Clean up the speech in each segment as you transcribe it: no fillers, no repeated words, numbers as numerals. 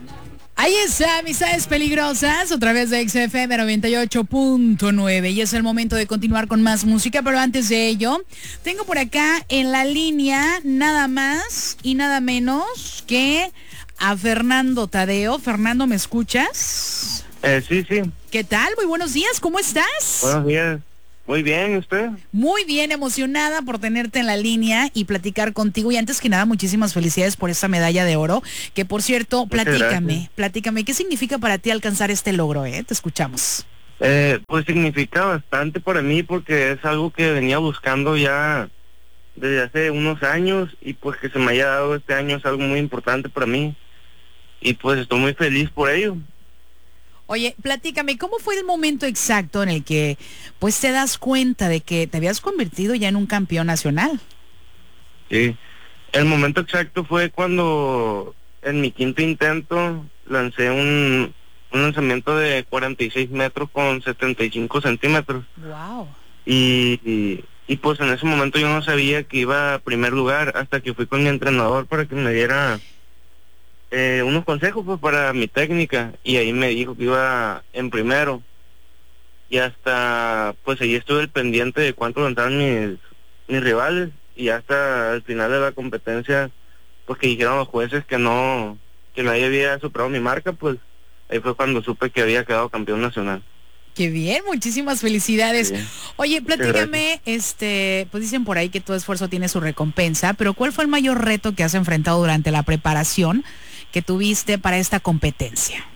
Ahí está, Amistades Peligrosas, otra vez de XFM 98.9. Y es el momento de continuar con más música, pero antes de ello, tengo por acá en la línea nada más y nada menos que a Fernando Tadeo. Fernando, ¿me escuchas? Sí, sí. ¿Qué tal? Muy buenos días, ¿cómo estás? Buenos días. Muy bien, ¿y usted? Muy bien, emocionada por tenerte en la línea y platicar contigo. Y antes que nada, muchísimas felicidades por esta medalla de oro. Que por cierto, Muchas gracias. platícame, ¿qué significa para ti alcanzar este logro, Te escuchamos. Pues significa bastante para mí porque es algo que venía buscando ya desde hace unos años y pues que se me haya dado este año es algo muy importante para mí y pues estoy muy feliz por ello. Oye, platícame, ¿cómo fue el momento exacto en el que pues te das cuenta de que te habías convertido ya en un campeón nacional? Sí. El momento exacto fue cuando en mi quinto intento lancé un lanzamiento de 46 metros con 75 centímetros. Wow. Y pues en ese momento yo no sabía que iba a primer lugar hasta que fui con mi entrenador para que me diera unos consejos pues para mi técnica y ahí me dijo que iba en primero y hasta pues ahí estuve el pendiente de cuánto lanzaban mis rivales y hasta al final de la competencia pues que dijeron los jueces que nadie había superado mi marca, pues ahí fue cuando supe que había quedado campeón nacional. Qué bien, muchísimas felicidades. Sí, Oye, muchas gracias. platícame, pues dicen por ahí que todo esfuerzo tiene su recompensa, pero ¿cuál fue el mayor reto que has enfrentado durante la preparación que tuviste para esta competencia?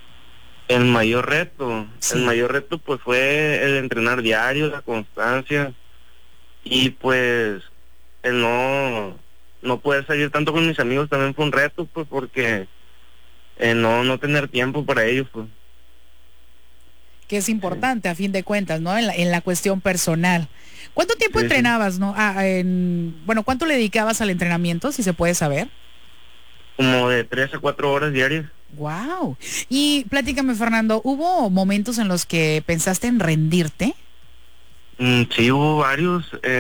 El Sí. mayor reto pues fue el entrenar diario, la constancia y pues el no poder salir tanto con mis amigos también fue un reto pues porque no tener tiempo para ellos pues. Que es Sí, importante a fin de cuentas, ¿no? En la cuestión personal. ¿Cuánto tiempo sí, sí. entrenabas, no? Bueno, ¿cuánto le dedicabas al entrenamiento, si se puede saber? Como de 3 a 4 horas diarias. Wow. Y platícame, Fernando, ¿hubo momentos en los que pensaste en rendirte? Sí, hubo varios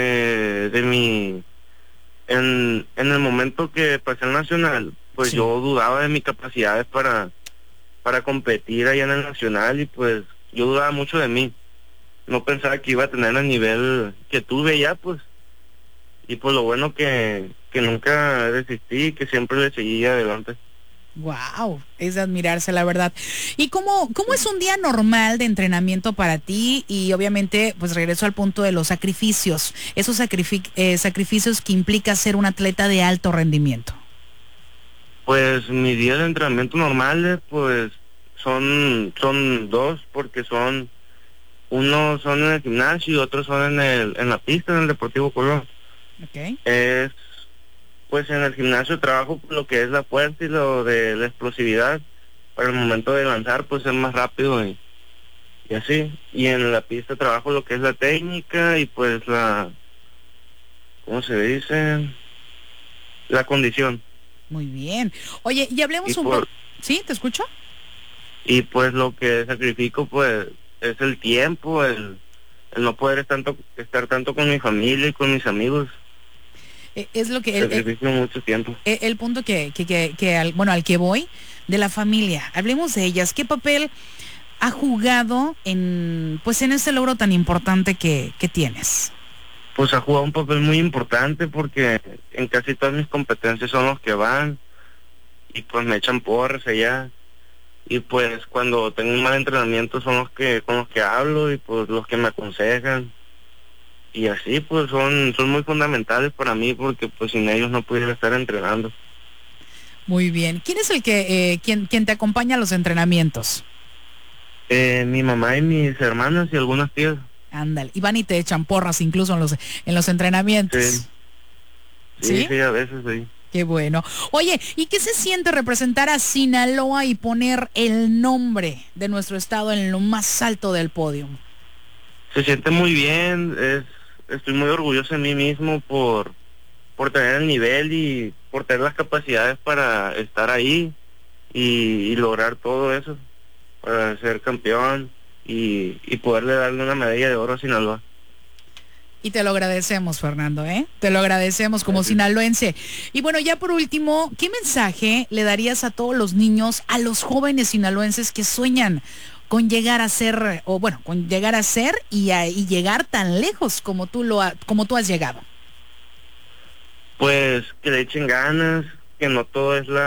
en el momento que pasé al nacional, pues Sí. yo dudaba de mis capacidades para competir allá en el nacional y pues yo dudaba mucho de mí. No pensaba que iba a tener el nivel que tuve ya, pues. Y pues lo bueno que nunca desistí, que siempre le seguí adelante. Wow, es de admirarse, la verdad. ¿Y cómo es un día normal de entrenamiento para ti? Y obviamente, pues regreso al punto de los sacrificios, esos sacrificios que implica ser un atleta de alto rendimiento. Pues mis días de entrenamiento normales, pues son dos, porque unos son en el gimnasio y otros son en la pista, en el Deportivo Colón. Ok. Es, pues en el gimnasio trabajo lo que es la fuerza y lo de la explosividad, para el momento de lanzar, pues ser más rápido y así. Y en la pista trabajo lo que es la técnica y pues ¿cómo se dice? La condición. Muy bien. Oye, y Y hablemos un poco. por ¿Sí? ¿Te escucho? y pues lo que sacrifico pues es el tiempo, el no poder estar tanto con mi familia y con mis amigos. Es lo que Sacrifico mucho tiempo. el punto bueno, al que voy, de la familia. Hablemos de ellas. ¿Qué papel ha jugado pues en este logro tan importante que tienes? Pues ha jugado un papel muy importante porque en casi todas mis competencias son los que van y pues me echan porras allá. Y pues cuando tengo un mal entrenamiento son con los que hablo y pues los que me aconsejan. Y así pues son muy fundamentales para mí porque pues sin ellos no pudiera estar entrenando. Muy bien. ¿Quién es quien te acompaña a los entrenamientos? Mi mamá y mis hermanas y algunas tías. Ándale. Y van y te echan porras incluso en los Sí, entrenamientos. sí, ¿Sí? sí, a veces sí. Qué bueno. Oye, ¿y qué se siente representar a Sinaloa y poner el nombre de nuestro estado en lo más alto del podio? Se siente muy bien, estoy muy orgulloso de mí mismo por tener el nivel y por tener las capacidades para estar ahí y lograr todo eso, para ser campeón y poderle darle una medalla de oro a Sinaloa. Y te lo agradecemos, Fernando, ¿eh? Te lo agradecemos como sinaloense. Y bueno, ya por último, ¿qué mensaje le darías a todos los niños, a los jóvenes sinaloenses que sueñan con llegar a ser, o bueno, con llegar a ser y llegar tan lejos como como tú has llegado? Pues que le echen ganas, que no todo es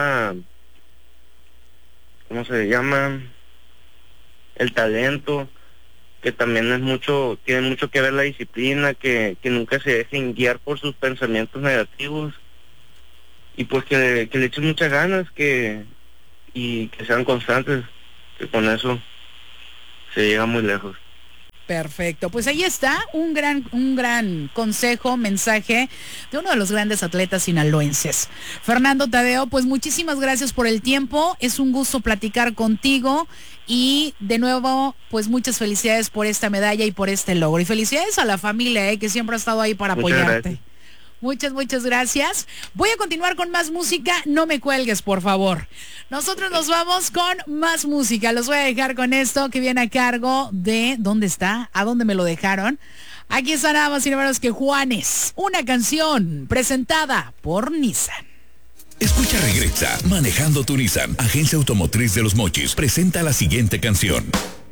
¿cómo se llama? El talento, que también tiene mucho que ver la disciplina, que nunca se dejen guiar por sus pensamientos negativos, y pues que le echen muchas ganas, y que sean constantes, que con eso se llega muy lejos. Perfecto, pues ahí está un gran consejo, mensaje de uno de los grandes atletas sinaloenses. Fernando Tadeo, pues muchísimas gracias por el tiempo, es un gusto platicar contigo y de nuevo, pues muchas felicidades por esta medalla y por este logro. Y felicidades a la familia, que siempre ha estado ahí para apoyarte. Muchas gracias. Voy a continuar con más música, no me cuelgues, por favor. Nosotros nos vamos con más música. Los voy a dejar con esto que viene a cargo de... ¿Dónde está? ¿A dónde me lo dejaron? Aquí está nada más y nada menos que Juanes. Una canción presentada por Nissan. Escucha Regresa, manejando tu Nissan. Agencia Automotriz de Los Mochis presenta la siguiente canción.